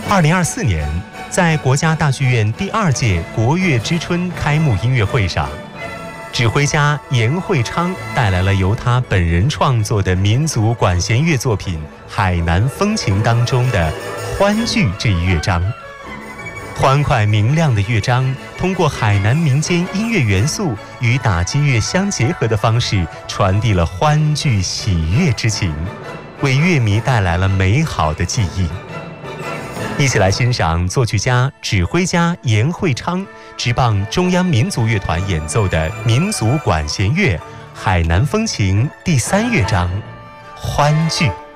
2024年，在国家大剧院第2届国乐之春开幕音乐会上，指挥家严会昌带来了由他本人创作的民族管弦乐作品《海南风情》当中的欢聚这一乐章。欢快明亮的乐章，通过海南民间音乐元素与打击乐相结合的方式，传递了欢聚喜悦之情，为乐迷带来了美好的记忆。一起来欣赏作曲家、指挥家严会昌执棒中央民族乐团演奏的民族管弦乐《海南风情》第3乐章《欢聚》。